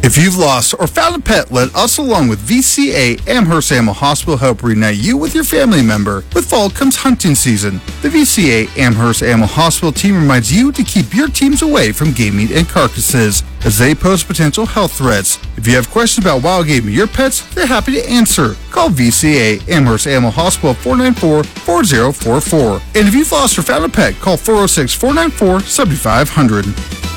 If you've lost or found a pet, let us along with VCA Amherst Animal Hospital help reunite you with your family member. With fall comes hunting season. The VCA Amherst Animal Hospital team reminds you to keep your teams away from game meat and carcasses as they pose potential health threats. If you have questions about wild game and your pets, they're happy to answer. Call VCA Amherst Animal Hospital at 494-4044. And if you've lost or found a pet, call 406-494-7500.